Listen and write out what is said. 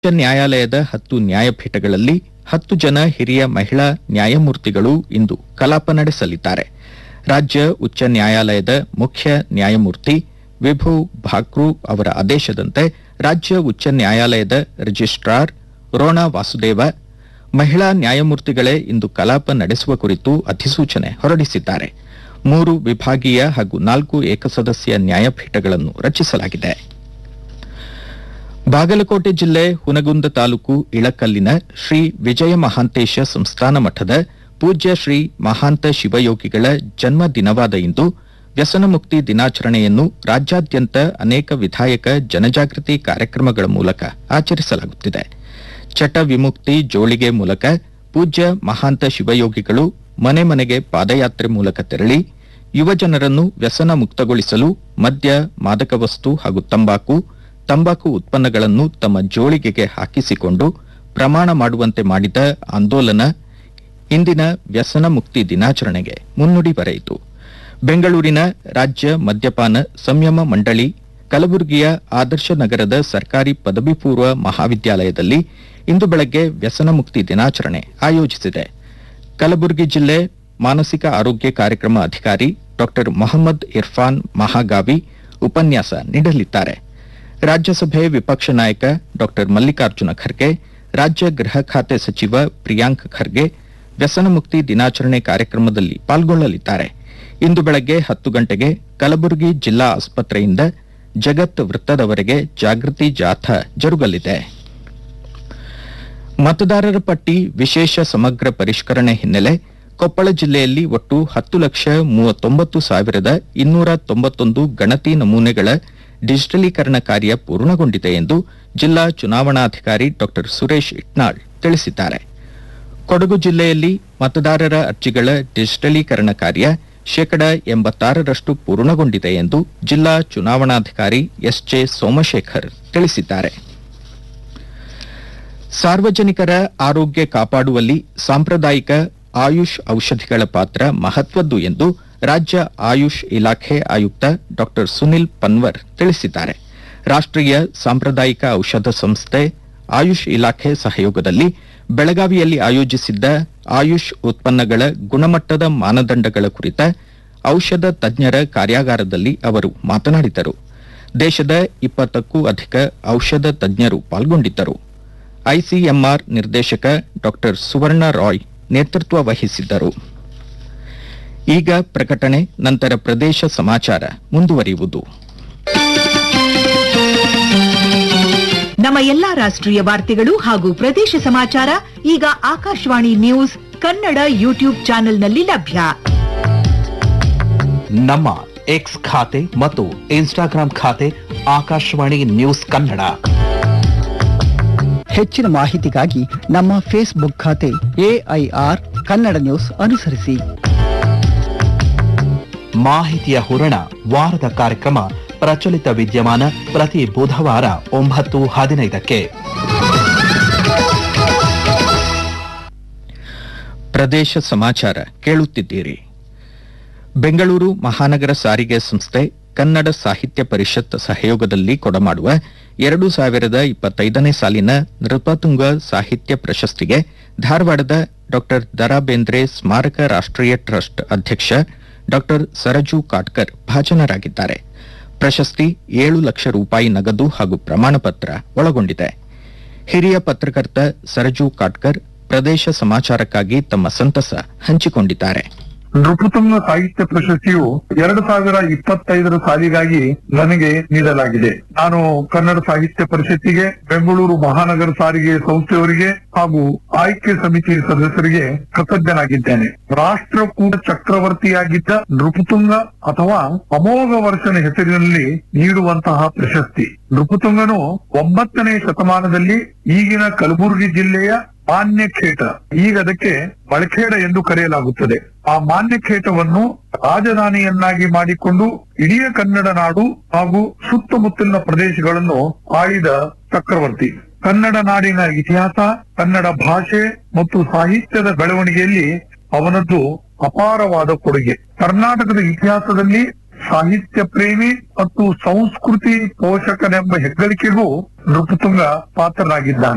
ಉಚ್ಚ ನ್ಯಾಯಾಲಯದ 10 ನ್ಯಾಯಪೀಠಗಳಲ್ಲಿ 10 ಜನ ಹಿರಿಯ ಮಹಿಳಾ ನ್ಯಾಯಮೂರ್ತಿಗಳು ಇಂದು ಕಲಾಪ ನಡೆಸಲಿದ್ದಾರೆ. ರಾಜ್ಯ ಉಚ್ಚ ನ್ಯಾಯಾಲಯದ ಮುಖ್ಯ ನ್ಯಾಯಮೂರ್ತಿ ವಿಭು ಭಾಕ್ರು ಅವರ ಆದೇಶದಂತೆ ರಾಜ್ಯ ಉಚ್ಚ ನ್ಯಾಯಾಲಯದ ರಿಜಿಸ್ಟ್ರಾರ್ ರೋಣಾ ವಾಸುದೇವ ಮಹಿಳಾ ನ್ಯಾಯಮೂರ್ತಿಗಳೇ ಇಂದು ಕಲಾಪ ನಡೆಸುವ ಕುರಿತು ಅಧಿಸೂಚನೆ ಹೊರಡಿಸಿದ್ದಾರೆ. 3 ವಿಭಾಗೀಯ ಹಾಗೂ 4 ಏಕಸದಸ್ಯ ನ್ಯಾಯಪೀಠಗಳನ್ನು ರಚಿಸಲಾಗಿದೆ. ಬಾಗಲಕೋಟೆ ಜಿಲ್ಲೆ ಹುನಗುಂದ ತಾಲೂಕು ಇಳಕಲ್ಲಿನ ಶ್ರೀ ವಿಜಯ ಮಹಾಂತೇಶ ಸಂಸ್ಥಾನ ಮಠದ ಪೂಜ್ಯ ಶ್ರೀ ಮಹಾಂತ ಶಿವಯೋಗಿಗಳ ಜನ್ಮ ದಿನವಾದ ಇಂದು ವ್ಯಸನ ಮುಕ್ತಿ ದಿನಾಚರಣೆಯನ್ನು ರಾಜ್ಯಾದ್ಯಂತ ಅನೇಕ ವಿಧಾಯಕ ಜನಜಾಗೃತಿ ಕಾರ್ಯಕ್ರಮಗಳ ಮೂಲಕ ಆಚರಿಸಲಾಗುತ್ತಿದೆ. ಚಟ ವಿಮುಕ್ತಿ ಜೋಳಿಗೆ ಮೂಲಕ ಪೂಜ್ಯ ಮಹಾಂತ ಶಿವಯೋಗಿಗಳು ಮನೆ ಮನೆಗೆ ಪಾದಯಾತ್ರೆ ಮೂಲಕ ತೆರಳಿ ಯುವಜನರನ್ನು ವ್ಯಸನ ಮುಕ್ತಗೊಳಿಸಲು ಮದ್ಯ, ಮಾದಕ ವಸ್ತು ಹಾಗೂ ತಂಬಾಕು ಉತ್ಪನ್ನಗಳನ್ನು ತಮ್ಮ ಜೋಳಿಗೆಗೆ ಹಾಕಿಸಿಕೊಂಡು ಪ್ರಮಾಣ ಮಾಡುವಂತೆ ಮಾಡಿದ ಆಂದೋಲನ ಇಂದಿನ ವ್ಯಸನ ಮುಕ್ತಿ ದಿನಾಚರಣೆಗೆ ಮುನ್ನುಡಿ ಬರೆಯಿತು. ಬೆಂಗಳೂರಿನ ರಾಜ್ಯ ಮದ್ಯಪಾನ ಸಂಯಮ ಮಂಡಳಿ ಕಲಬುರಗಿಯ ಆದರ್ಶ ನಗರದ ಸರ್ಕಾರಿ ಪದವಿ ಪೂರ್ವ ಮಹಾವಿದ್ಯಾಲಯದಲ್ಲಿ ಇಂದು ಬೆಳಗ್ಗೆ ವ್ಯಸನ ಮುಕ್ತಿ ದಿನಾಚರಣೆ ಆಯೋಜಿಸಿದೆ. ಕಲಬುರಗಿ ಜಿಲ್ಲೆ ಮಾನಸಿಕ ಆರೋಗ್ಯ ಕಾರ್ಯಕ್ರಮ ಅಧಿಕಾರಿ ಡಾ ಮೊಹಮ್ಮದ್ ಇರ್ಫಾನ್ ಮಹಾಗಾವಿ ಉಪನ್ಯಾಸ ನೀಡಲಿದ್ದಾರೆ. ರಾಜ್ಯಸಭೆ ವಿಪಕ್ಷ ನಾಯಕ ಡಾ ಮಲ್ಲಿಕಾರ್ಜುನ ಖರ್ಗೆ, ರಾಜ್ಯ ಗೃಹ ಖಾತೆ ಸಚಿವ ಪ್ರಿಯಾಂಕ್ ಖರ್ಗೆ ವ್ಯಸನ ಮುಕ್ತಿ ದಿನಾಚರಣೆ ಕಾರ್ಯಕ್ರಮದಲ್ಲಿ ಪಾಲ್ಗೊಳ್ಳಲಿದ್ದಾರೆ. ಇಂದು ಬೆಳಗ್ಗೆ 10 ಗಂಟೆಗೆ ಕಲಬುರಗಿ ಜಿಲ್ಲಾ ಆಸ್ಪತ್ರೆಯಿಂದ ಜಗತ್ ವೃತ್ತದವರೆಗೆ ಜಾಗೃತಿ ಜಾಥಾ ಜರುಗಲಿದೆ. ಮತದಾರರ ಪಟ್ಟಿ ವಿಶೇಷ ಸಮಗ್ರ ಪರಿಷ್ಕರಣೆ ಹಿನ್ನೆಲೆ ಕೊಪ್ಪಳ ಜಿಲ್ಲೆಯಲ್ಲಿ ಒಟ್ಟು 10,39,291 ಗಣತಿ ನಮೂನೆಗಳ ಡಿಜಿಟಲೀಕರಣ ಕಾರ್ಯ ಪೂರ್ಣಗೊಂಡಿದೆ ಎಂದು ಜಿಲ್ಲಾ ಚುನಾವಣಾಧಿಕಾರಿ ಡಾ ಸುರೇಶ್ ಇಟ್ನಾಳ್ ತಿಳಿಸಿದ್ದಾರೆ. ಕೊಡಗು ಜಿಲ್ಲೆಯಲ್ಲಿ ಮತದಾರರ ಅರ್ಜಿಗಳ ಡಿಜಿಟಲೀಕರಣ ಕಾರ್ಯ 86% ಪೂರ್ಣಗೊಂಡಿದೆ ಎಂದು ಜಿಲ್ಲಾ ಚುನಾವಣಾಧಿಕಾರಿ ಎಸ್ಜೆ ಸೋಮಶೇಖರ್ ತಿಳಿಸಿದ್ದಾರೆ. ಸಾರ್ವಜನಿಕರ ಆರೋಗ್ಯ ಕಾಪಾಡುವಲ್ಲಿ ಸಾಂಪ್ರದಾಯಿಕ ಆಯುಷ್ ಔಷಧಿಗಳ ಪಾತ್ರ ಮಹತ್ವದ್ದು ಎಂದು ರಾಜ್ಯ ಆಯುಷ್ ಇಲಾಖೆ ಆಯುಕ್ತ ಡಾ ಸುನಿಲ್ ಪನ್ವರ್ ತಿಳಿಸಿದ್ದಾರೆ. ರಾಷ್ಟ್ರೀಯ ಸಾಂಪ್ರದಾಯಿಕ ಔಷಧ ಸಂಸ್ಥೆ ಆಯುಷ್ ಇಲಾಖೆ ಸಹಯೋಗದಲ್ಲಿ ಬೆಳಗಾವಿಯಲ್ಲಿ ಆಯೋಜಿಸಿದ್ದ ಆಯುಷ್ ಉತ್ಪನ್ನಗಳ ಗುಣಮಟ್ಟದ ಮಾನದಂಡಗಳ ಕುರಿತ ಔಷಧ ತಜ್ಞರ ಕಾರ್ಯಾಗಾರದಲ್ಲಿ ಅವರು ಮಾತನಾಡಿದರು. ದೇಶದ 20ಕ್ಕೂ ಅಧಿಕ ಔಷಧ ತಜ್ಞರು ಪಾಲ್ಗೊಂಡಿದ್ದರು. ಐಸಿಎಂಆರ್ ನಿರ್ದೇಶಕ ಡಾ ಸುವರ್ಣ ರಾಯ್ ನೇತೃತ್ವ ವಹಿಸಿದ್ದರು. ಈಗ ಪ್ರಕಟಣೆ, ನಂತರ ಪ್ರದೇಶ ಸಮಾಚಾರ ಮುಂದುವರಿಯುವುದು. ನಮ್ಮ ಎಲ್ಲಾ ರಾಷ್ಟ್ರೀಯ ವಾರ್ತೆಗಳು ಹಾಗೂ ಪ್ರದೇಶ ಸಮಾಚಾರ ಈಗ ಆಕಾಶವಾಣಿ ನ್ಯೂಸ್ ಕನ್ನಡ ಯೂಟ್ಯೂಬ್ ಚಾನೆಲ್ನಲ್ಲಿ ಲಭ್ಯ. ನಮ್ಮ ಎಕ್ಸ್ ಖಾತೆ ಮತ್ತು ಇನ್ಸ್ಟಾಗ್ರಾಂ ಖಾತೆ ಆಕಾಶವಾಣಿ ನ್ಯೂಸ್ ಕನ್ನಡ. ಹೆಚ್ಚಿನ ಮಾಹಿತಿಗಾಗಿ ನಮ್ಮ ಫೇಸ್ಬುಕ್ ಖಾತೆ ಎಐಆರ್ ಕನ್ನಡ ನ್ಯೂಸ್ ಅನುಸರಿಸಿ. ಮಾಹಿತಿಯ ಹೂರಣ ವಾರದ ಕಾರ್ಯಕ್ರಮ ಪ್ರಚಲಿತ ವಿದ್ಯಮಾನ ಪ್ರತಿ ಬುಧವಾರ 9:15ಕ್ಕೆ. ಪ್ರದೇಶ ಸಮಾಚಾರ ಕೇಳುತ್ತಿದ್ದೀರಿ. ಬೆಂಗಳೂರು ಮಹಾನಗರ ಸಾರಿಗೆ ಸಂಸ್ಥೆ ಕನ್ನಡ ಸಾಹಿತ್ಯ ಪರಿಷತ್ ಸಹಯೋಗದಲ್ಲಿ ಕೊಡಮಾಡುವ 2025ನೇ ಸಾಲಿನ ನೃಪತುಂಗ ಸಾಹಿತ್ಯ ಪ್ರಶಸ್ತಿಗೆ ಧಾರವಾಡದ ಡಾ ದ.ರಾ. ಬೇಂದ್ರೆ ಸ್ಮಾರಕ ರಾಷ್ಟ್ರೀಯ ಟ್ರಸ್ಟ್ ಅಧ್ಯಕ್ಷ ಡಾ ಸರಜು ಕಾಟ್ಕರ್ ಭಾಜನರಾಗಿದ್ದಾರೆ. ಪ್ರಶಸ್ತಿ 7 ಲಕ್ಷ ರೂಪಾಯಿ ನಗದು ಹಾಗೂ ಪ್ರಮಾಣ ಪತ್ರ ಒಳಗೊಂಡಿದೆ. ಹಿರಿಯ ಪತ್ರಕರ್ತ ಸರಜು ಕಾಟ್ಕರ್ ಪ್ರದೇಶ ಸಮಾಚಾರಕ್ಕಾಗಿ ತಮ್ಮ ಸಂತಸ ಹಂಚಿಕೊಂಡಿದ್ದಾರೆ. ನೃಪತುಂಗ ಸಾಹಿತ್ಯ ಪ್ರಶಸ್ತಿಯು 2025 ಸಾಲಿಗಾಗಿ ನನಗೆ ನೀಡಲಾಗಿದೆ. ನಾನು ಕನ್ನಡ ಸಾಹಿತ್ಯ ಪರಿಷತ್ತಿಗೆ, ಬೆಂಗಳೂರು ಮಹಾನಗರ ಸಾರಿಗೆ ಸಂಸ್ಥೆಯವರಿಗೆ ಹಾಗೂ ಆಯ್ಕೆ ಸಮಿತಿ ಸದಸ್ಯರಿಗೆ ಕೃತಜ್ಞನಾಗಿದ್ದೇನೆ. ರಾಷ್ಟ್ರಕೂಟ ಚಕ್ರವರ್ತಿಯಾಗಿದ್ದ ನೃಪತುಂಗ ಅಥವಾ ಅಮೋಘ ವರ್ಷನ ಹೆಸರಿನಲ್ಲಿ ನೀಡುವಂತಹ ಪ್ರಶಸ್ತಿ. ನೃಪತುಂಗನು 9ನೇ ಶತಮಾನದಲ್ಲಿ ಈಗಿನ ಕಲಬುರಗಿ ಜಿಲ್ಲೆಯ ಮಾನ್ಯಖೇಟ, ಈಗ ಅದಕ್ಕೆ ಬಳಖೇಡ ಎಂದು ಕರೆಯಲಾಗುತ್ತದೆ. ಆ ಮಾನ್ಯಖೇಟವನ್ನು ರಾಜಧಾನಿಯನ್ನಾಗಿ ಮಾಡಿಕೊಂಡು ಇಡೀ ಕನ್ನಡ ನಾಡು ಹಾಗೂ ಸುತ್ತಮುತ್ತಲಿನ ಪ್ರದೇಶಗಳನ್ನು ಆಳಿದ ಚಕ್ರವರ್ತಿ. ಕನ್ನಡ ನಾಡಿನ ಇತಿಹಾಸ, ಕನ್ನಡ ಭಾಷೆ ಮತ್ತು ಸಾಹಿತ್ಯದ ಬೆಳವಣಿಗೆಯಲ್ಲಿ ಅವನದ್ದು ಅಪಾರವಾದ ಕೊಡುಗೆ. ಕರ್ನಾಟಕದ ಇತಿಹಾಸದಲ್ಲಿ ಸಾಹಿತ್ಯ ಪ್ರೇಮಿ ಮತ್ತು ಸಂಸ್ಕೃತಿ ಪೋಷಕನೆಂಬ ಹೆಗ್ಗಳಿಕೆಗೂ ನೃಪತುಂಗ ಪಾತ್ರರಾಗಿದ್ದಾನೆ.